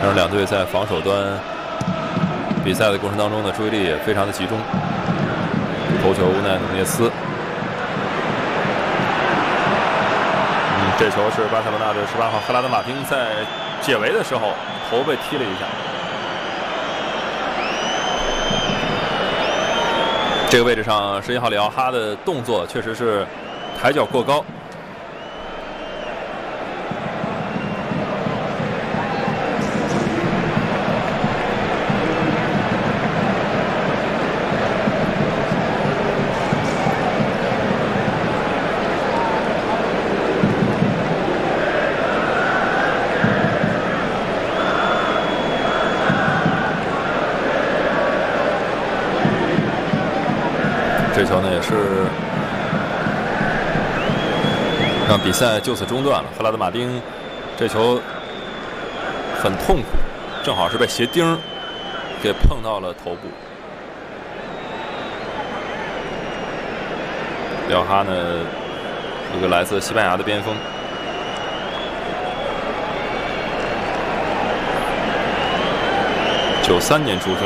但是两队在防守端比赛的过程当中呢，注意力也非常的集中。头球乌奈努涅斯，这球是巴塞罗那的18号赫拉德马丁在解围的时候头被踢了一下。这个位置上11号里奥哈的动作确实是抬脚过高。这球呢也是让比赛就此中断了。赫拉德马丁这球很痛苦，正好是被鞋钉给碰到了头部。里奥哈呢，一个来自西班牙的边锋。93年出生。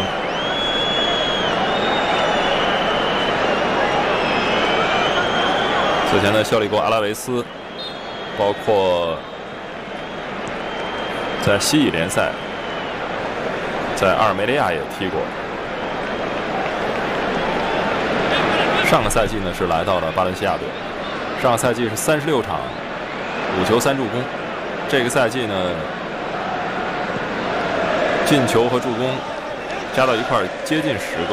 此前呢效力过阿拉维斯，包括在西乙联赛，在阿尔梅利亚也踢过。上个赛季呢是来到了巴伦西亚队，上个赛季是36场，5球3助攻。这个赛季呢进球和助攻加到一块接近10个。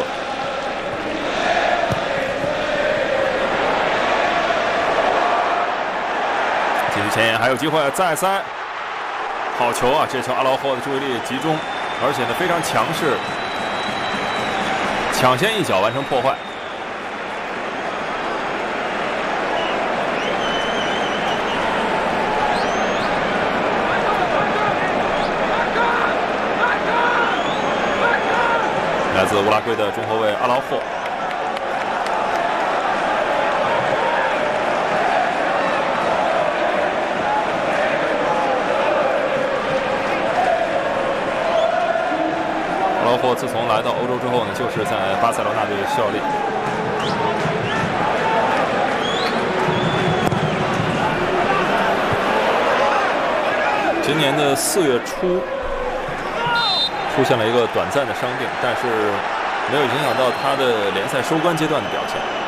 禁区前沿还有机会再塞，好球啊！这球阿劳霍的注意力集中，而且呢非常强势，抢先一脚完成破坏。来自乌拉圭的中后卫阿劳霍。阿劳霍自从来到欧洲之后呢，就是在巴塞罗那队效力。今年的4月初出现了一个短暂的伤病，但是没有影响到他的联赛收官阶段的表现。